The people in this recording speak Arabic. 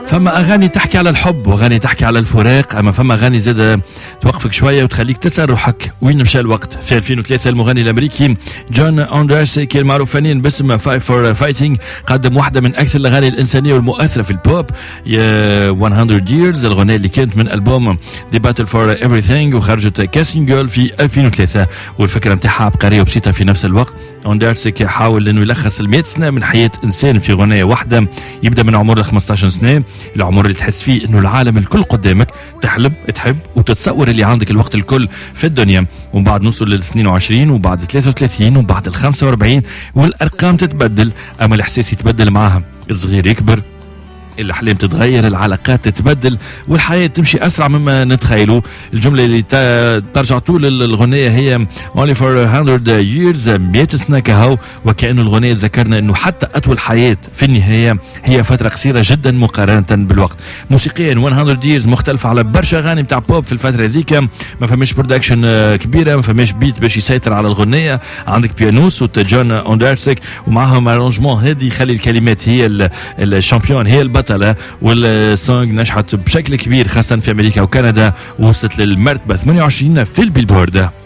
فما أغاني تحكي على الحب وأغاني تحكي على الفراق، أما فما أغاني زادة توقفك شوية وتخليك تسأل روحك وين مشى الوقت. في 2003 المغني الأمريكي جون أندرسي كان معروف فنيا باسم فايت فور فايتنج قدم واحدة من أكثر الأغاني الإنسانية والمؤثرة في البوب 100 years، الغناء اللي كانت من ألبوم The Battle for Everything وخرجت كاسينجل في 2003. والفكرة نتاعها عبقرية وبسيطة في نفس الوقت. أندرسي حاول أنه يلخص 100 سنة من حياة إنسان في غناية واحدة، يبدأ من عمر 15 سنة، العمر اللي تحس فيه انه العالم الكل قدامك، تحلم تحب وتتصور اللي عندك الوقت الكل في الدنيا، ومن بعد نوصل لل 22 وبعد 33 وبعد ال 45 والارقام تتبدل، اما الاحساس يتبدل معاها، الصغير يكبر، الأحلام تتغير، العلاقات تتبدل، والحياة تمشي أسرع مما نتخيلوا. الجملة اللي ترجع طول الغنية هي only for 100 years 100 سنة كهو، وكأنه الغنية ذكرنا أنه حتى أطول حياة في النهاية هي فترة قصيرة جدا مقارنة بالوقت. موسيقيا 100 years مختلفة على برشا أغاني بتاع بوب في الفترة ذيك، ما فماش برودكشن كبيرة، ما فماش بيت باش يسيطر على الغنية، عندك بيانو صوت جون أندرسيك ومعهم ارونجمون هادي يخلي الكلمات هي الشامبيون، هي البطل، والسونج نجحت بشكل كبير خاصة في أمريكا وكندا، ووصلت للمرتبة 28 في البيلبورد.